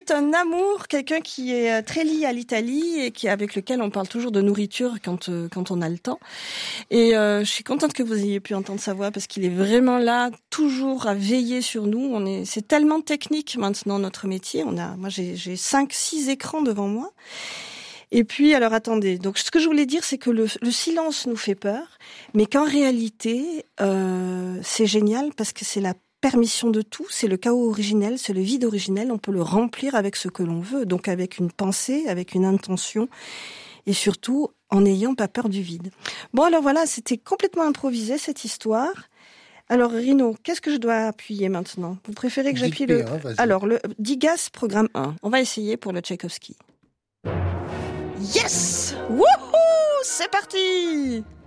c'est un amour, quelqu'un qui est très lié à l'Italie et avec lequel on parle toujours de nourriture quand on a le temps. Et je suis contente que vous ayez pu entendre sa voix parce qu'il est vraiment là, toujours à veiller sur nous. C'est tellement technique maintenant notre métier. Moi j'ai 5-6 écrans devant moi. Et puis, alors attendez, donc ce que je voulais dire, c'est que le silence nous fait peur, mais qu'en réalité, c'est génial parce que c'est la permission de tout, c'est le chaos originel, c'est le vide originel, on peut le remplir avec ce que l'on veut, donc avec une pensée, avec une intention, et surtout en n'ayant pas peur du vide. Bon, alors voilà, c'était complètement improvisé cette histoire. Alors Rino, qu'est-ce que je dois appuyer maintenant ? Vous préférez que j'appuie Alors, le Digas programme 1, on va essayer pour le Tchaïkovski. Yes! Wouhou! C'est parti!